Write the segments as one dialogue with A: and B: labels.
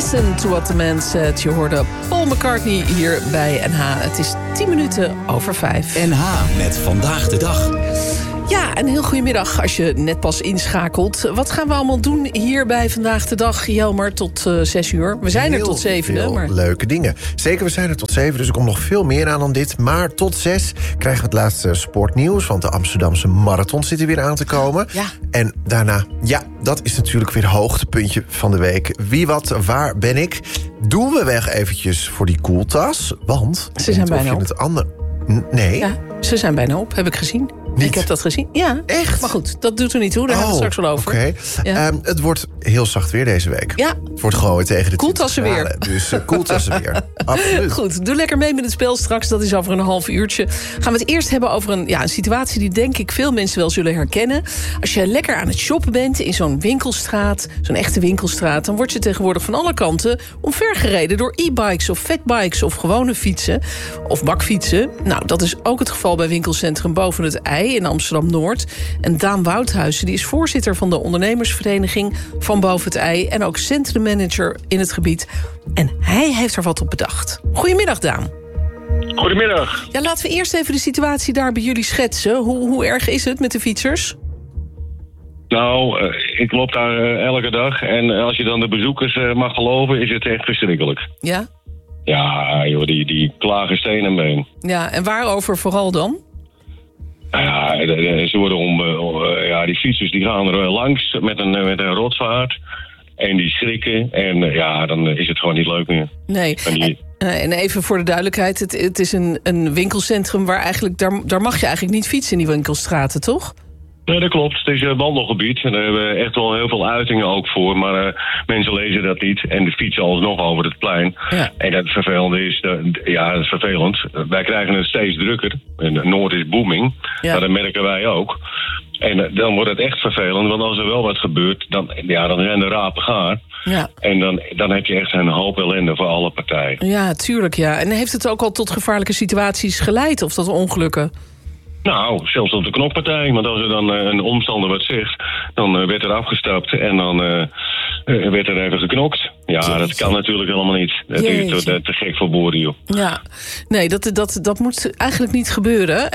A: Listen to what the man said. Je hoorde Paul McCartney hier bij NH. Het is 5:10.
B: NH met Vandaag de Dag.
A: Ja, een heel goedemiddag als je net pas inschakelt. Wat gaan we allemaal doen hier bij Vandaag de Dag, Jelmer, tot 6 uur? We zijn er tot 7.
C: Heel veel leuke dingen. Zeker, we zijn er tot 7, dus er komt nog veel meer aan dan dit. Maar tot 6 krijgen we het laatste sportnieuws, want de Amsterdamse marathon zit er weer aan te komen.
A: Ja.
C: En daarna, ja, dat is natuurlijk weer het hoogtepuntje van de week. Wie, wat, waar ben ik? Doen we weg eventjes voor die koeltas, want...
A: Ze zijn bijna op.
C: Nee.
A: Ja, ze zijn bijna op, heb ik gezien.
C: Niet?
A: Ik heb dat gezien, ja.
C: Echt?
A: Maar goed, dat doet er niet toe, daar hebben we het straks wel over.
C: Oké.
A: Ja.
C: Het wordt heel zacht weer deze week.
A: Ja.
C: Het wordt gewoon tegen de
A: Koeltassen weer.
C: Dus koeltassen weer. Absoluut.
A: Goed, doe lekker mee met het spel straks. Dat is over een half uurtje. Gaan we het eerst hebben over een situatie die denk ik veel mensen wel zullen herkennen. Als je lekker aan het shoppen bent in zo'n winkelstraat, zo'n echte winkelstraat, dan word je tegenwoordig van alle kanten omvergereden door e-bikes of fatbikes of gewone fietsen of bakfietsen. Nou, dat is ook het geval bij winkelcentrum Boven het IJ in Amsterdam-Noord. En Daan Woudhuizen, die is voorzitter van de ondernemersvereniging van Boven het IJ en ook centrummanager in het gebied. En hij heeft er wat op bedacht. Goedemiddag, Daan.
D: Goedemiddag.
A: Ja, laten we eerst even de situatie daar bij jullie schetsen. Hoe erg is het met de fietsers?
D: Nou, ik loop daar elke dag. En als je dan de bezoekers mag geloven, is het echt verschrikkelijk.
A: Ja?
D: Ja, joh, die klagen steen en been.
A: Ja, en waarover vooral dan?
D: Nou ja, ze worden die fietsers die gaan er langs met een rotvaart. En die schrikken. En dan is het gewoon niet leuk meer.
A: Nee. En even voor de duidelijkheid, het is een winkelcentrum waar eigenlijk, daar mag je eigenlijk niet fietsen in die winkelstraten, toch?
D: Ja, dat klopt. Het is een wandelgebied. En daar hebben we echt wel heel veel uitingen ook voor. Maar mensen lezen dat niet. En de fietsen alsnog over het plein. Ja. En het vervelende is, dat is vervelend. Wij krijgen het steeds drukker. En Noord is booming. Ja. Maar dat merken wij ook. En dan wordt het echt vervelend. Want als er wel wat gebeurt, dan zijn de rapen gaar. Ja. En dan heb je echt een hoop ellende voor alle partijen.
A: Ja, tuurlijk, ja. En heeft het ook al tot gevaarlijke situaties geleid? Of dat ongelukken?
D: Nou, zelfs op de knokpartij. Want als er dan een omstander wat zegt, dan werd er afgestapt en dan werd er even geknokt. Ja, Jeetje. Dat kan natuurlijk helemaal niet. Dat is te gek voor woorden, joh.
A: Ja, nee, dat moet eigenlijk niet gebeuren.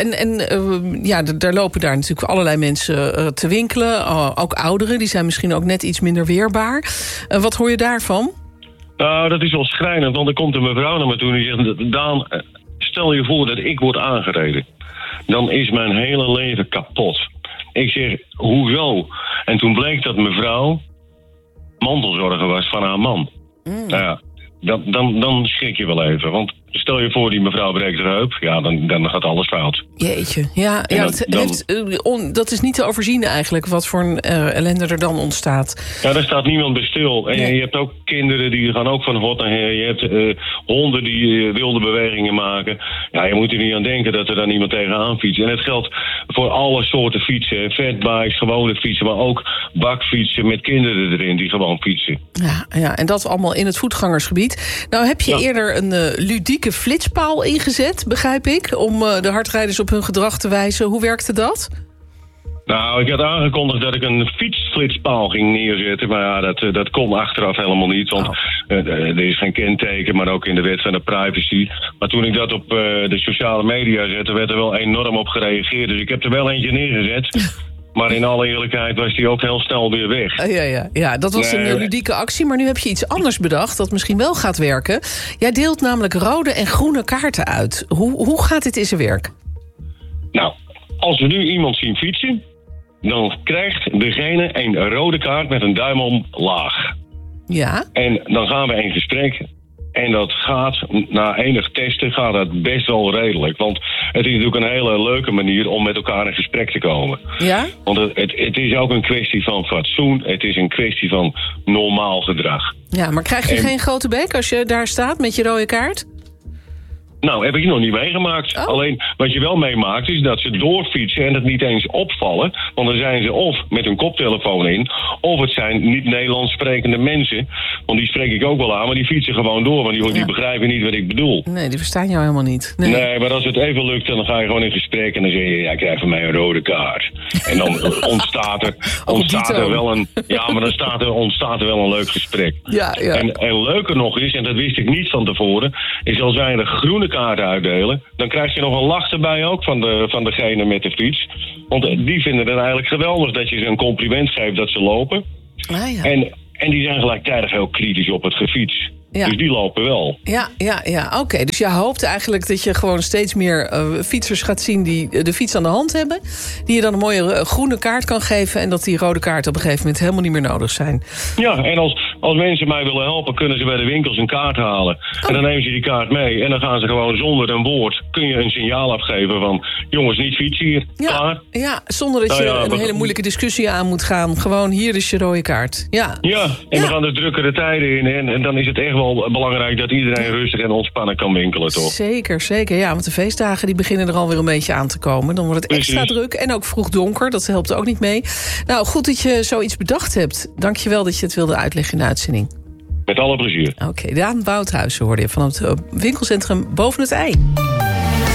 A: Daar lopen daar natuurlijk allerlei mensen te winkelen. Ook ouderen, die zijn misschien ook net iets minder weerbaar. Wat hoor je daarvan?
D: Nou, dat is wel schrijnend, want er komt een mevrouw naar me toe en die zegt: Daan, stel je voor dat ik word aangereden. Dan is mijn hele leven kapot. Ik zeg, hoezo? En toen bleek dat mevrouw mantelzorger was van haar man. Nou ja, dan schrik je wel even. Want stel je voor, die mevrouw breekt haar heup. Ja, dan gaat alles fout.
A: Jeetje, dat is niet te overzien eigenlijk, wat voor een ellende er dan ontstaat.
D: Ja, daar staat niemand bij stil. En je hebt ook kinderen die gaan ook van hot naar her. Je hebt honden die wilde bewegingen maken. Ja, je moet er niet aan denken dat er dan iemand tegenaan fietst. En het geldt voor alle soorten fietsen. Fatbikes, gewone fietsen, maar ook bakfietsen met kinderen erin die gewoon fietsen.
A: Ja, en dat allemaal in het voetgangersgebied. Nou heb je eerder een ludieke flitspaal ingezet, begrijp ik, om de hardrijders op hun gedrag te wijzen. Hoe werkte dat?
D: Nou, ik had aangekondigd dat ik een fietsflitspaal ging neerzetten. Maar ja, dat kon achteraf helemaal niet. Want er is geen kenteken, maar ook in de wet van de privacy. Maar toen ik dat op de sociale media zette, werd er wel enorm op gereageerd. Dus ik heb er wel eentje neergezet. Maar in alle eerlijkheid was die ook heel snel weer weg.
A: Ja, dat was een ludieke actie. Maar nu heb je iets anders bedacht dat misschien wel gaat werken. Jij deelt namelijk rode en groene kaarten uit. Hoe gaat dit in zijn werk?
D: Nou, als we nu iemand zien fietsen, dan krijgt degene een rode kaart met een duim omlaag. Ja. En dan gaan we in gesprek. En dat gaat, na enig testen, gaat dat best wel redelijk. Want het is natuurlijk een hele leuke manier om met elkaar in gesprek te komen. Ja? Want het is ook een kwestie van fatsoen. Het is een kwestie van normaal gedrag.
A: Ja, maar krijg je geen grote bek als je daar staat met je rode kaart?
D: Nou, heb ik nog niet meegemaakt.
A: Oh.
D: Alleen, wat je wel meemaakt is dat ze doorfietsen en het niet eens opvallen. Want dan zijn ze of met hun koptelefoon in, of het zijn niet-Nederlands sprekende mensen. Want die spreek ik ook wel aan, maar die fietsen gewoon door. Want die begrijpen niet wat ik bedoel.
A: Nee, die verstaan jou helemaal niet.
D: Nee, maar als het even lukt, dan ga je gewoon in gesprek en dan zeg je, ja, krijg van mij een rode kaart. En dan ontstaat er wel een... Ja, maar dan ontstaat er wel een leuk gesprek.
A: Ja.
D: En leuker nog is, en dat wist ik niet van tevoren, is als wij een groene kaart uitdelen, dan krijg je nog een lach erbij ook van degene met de fiets. Want die vinden het eigenlijk geweldig dat je ze een compliment geeft dat ze lopen.
A: Ah, ja.
D: En die zijn gelijktijdig heel kritisch op het gefiets.
A: Ja.
D: Dus die lopen wel.
A: Ja. Oké. Dus je hoopt eigenlijk dat je gewoon steeds meer fietsers gaat zien die de fiets aan de hand hebben. Die je dan een mooie groene kaart kan geven. En dat die rode kaarten op een gegeven moment helemaal niet meer nodig zijn.
D: Ja, en als mensen mij willen helpen, kunnen ze bij de winkels een kaart halen. En dan nemen ze die kaart mee. En dan gaan ze gewoon zonder een woord, kun je een signaal afgeven van, jongens, niet fietsen hier. Klaar.
A: Ja, zonder dat je een hele moeilijke discussie aan moet gaan. Gewoon, hier is je rode kaart. Ja,
D: en we gaan de drukkere tijden in. En dan is het echt wel belangrijk dat iedereen rustig en ontspannen kan winkelen, toch?
A: Zeker. Ja, want de feestdagen die beginnen er alweer een beetje aan te komen. Dan wordt het extra druk en ook vroeg donker. Dat helpt ook niet mee. Nou, goed dat je zoiets bedacht hebt. Dank je wel dat je het wilde uitleggen in de uitzending.
D: Met alle plezier.
A: Oké, Daan Woudhuizen hoorde je van het winkelcentrum Boven het IJ.